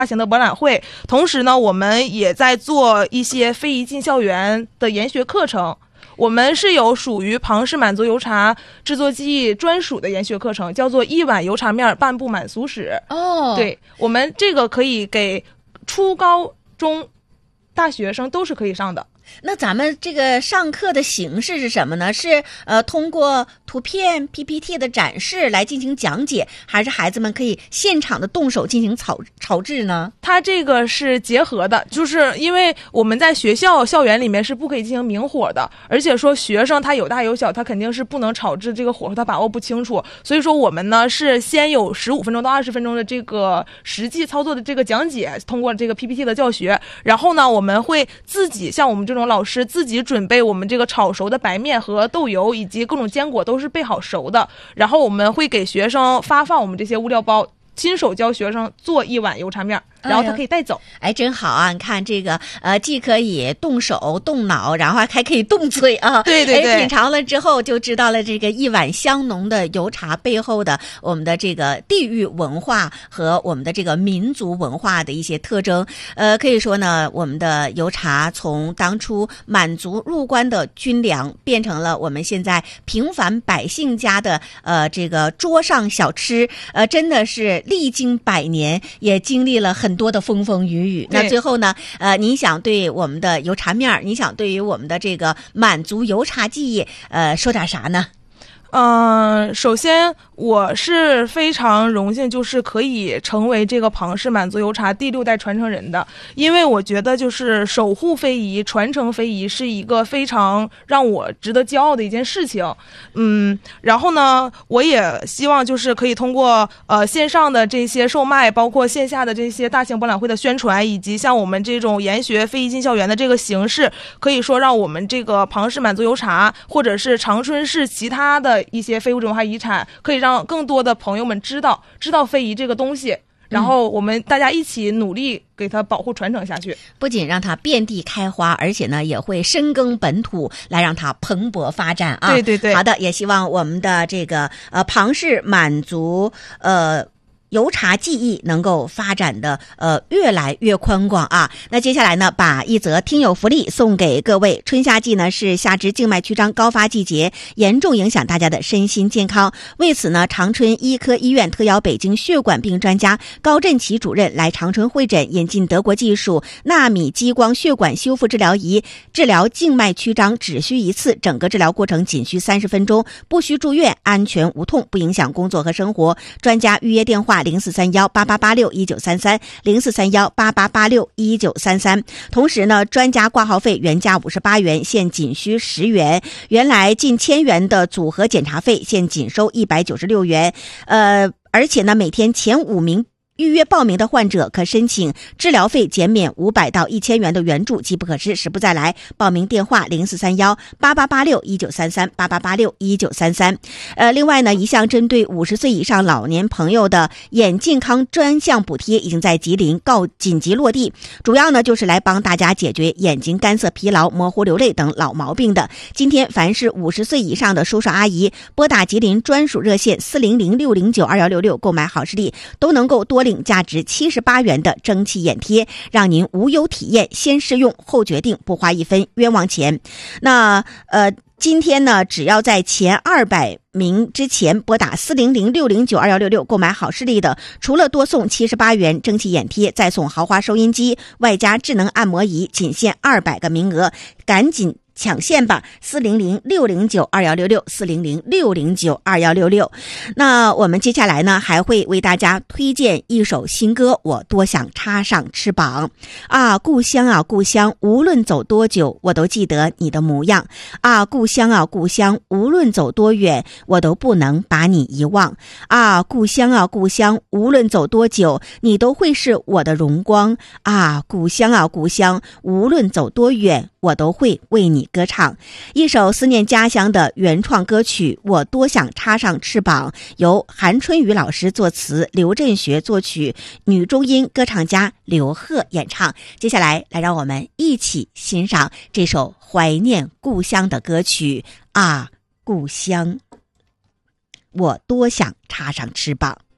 大型的博览会，同时呢，我们也在做一些非遗进校园的研学课程。我们是有属于庞氏满族油茶制作技艺专属的研学课程，叫做1碗油茶面半部满俗史。对，我们这个可以给初高中大学生都是可以上的。 那咱们这个上课的形式是什么呢？是通过图片 PPT 的展示来进行讲解，还是孩子们可以现场的动手进行炒制呢？ 它这个是结合的，就是因为我们在学校校园里面是不可以进行明火的，而且说学生他有大有小，他肯定是不能炒制这个火候，他把握不清楚，所以说我们呢是先有15分钟到20分钟的这个实际操作的这个讲解，通过这个 PPT 的教学，然后呢我们会自己像我们这种老师自己准备我们这个炒熟的白面和豆油以及各种坚果都是备好熟的，然后我们会给学生发放我们这些物料包，亲手教学生做1碗油茶面，然后他可以带走。 真好啊！你看这个既可以动手动脑，然后还可以动嘴啊。 对对对， 品尝了之后就知道了这个一碗香浓的油茶背后的我们的这个地域文化和我们的这个民族文化的一些特征。可以说呢，我们的油茶从当初满族入关的军粮，变成了我们现在平凡百姓家的这个桌上小吃。真的是历经100年，也经历了很多的风风雨雨。那最后呢，您想对我们的油茶面，您想对于我们的这个满族油茶技艺，说点啥呢？ 首先我是非常荣幸，就是可以成为这个庞氏满族油茶第6代传承人的，因为我觉得就是守护非遗、传承非遗是一个非常让我值得骄傲的一件事情。然后呢，我也希望就是可以通过线上的这些售卖，包括线下的这些大型博览会的宣传，以及像我们这种研学非遗进校园的这个形式，可以说让我们这个庞氏满族油茶或者是长春市其他的一些非物质文化遗产，可以让更多的朋友们知道非遗这个东西，然后我们大家一起努力给它保护传承下去。 不仅让它遍地开花，而且呢也会深耕本土，来让它蓬勃发展啊。 对对对。 好的，也希望我们的这个庞氏满族油茶技艺能够发展的越来越宽广啊。那接下来呢，把一则听友福利送给各位。春夏季呢是下肢静脉曲张高发季节，严重影响大家的身心健康。为此呢，长春医科医院特邀北京血管病专家高振奇主任来长春会诊，引进德国技术纳米激光血管修复治疗仪，治疗静脉曲张只需1次，整个治疗过程仅需30分钟，不需住院，安全无痛，不影响工作和生活。专家预约电话043188861933 043188861933。同时呢，专家挂号费原价58元，现仅需10元。原来近1000元的组合检查费，现仅收196元。而且呢，每天前5名预约报名的患者可申请治疗费减免500到1000元的援助，机不可失，时不再来。报名电话043188861933 88861933。另外呢，一项针对50岁以上老年朋友的眼健康专项补贴已经在吉林告紧急落地，主要呢就是来帮大家解决眼睛干涩、疲劳、模糊、流泪等老毛病的。今天凡是50岁以上的叔叔阿姨，拨打吉林专属热线400-609-2166购买好视力，都能够多领价值78元的蒸汽眼贴，让您无忧体验，先试用后决定，不花1分冤枉钱。那今天呢，只要在前200名之前拨打400-609-2166购买好视力的，除了多送78元蒸汽眼贴，再送豪华收音机，外加智能按摩仪，仅限200个名额，赶紧抢线吧，400-609-2166 400-609-2166。那我们接下来呢，还会为大家推荐一首新歌，我多想插上翅膀啊，故乡啊故乡，无论走多久我都记得你的模样啊，故乡啊故乡，无论走多远我都不能把你遗忘啊，故乡啊故乡，无论走多久你都会是我的荣光啊，故乡啊故乡，无论走多远我都会为你歌唱。一首思念家乡的原创歌曲，我多想插上翅膀，由韩春雨老师作词，刘振学作曲，女中音歌唱家刘贺演唱。接下来让我们一起欣赏这首怀念故乡的歌曲啊，故乡，我多想插上翅膀。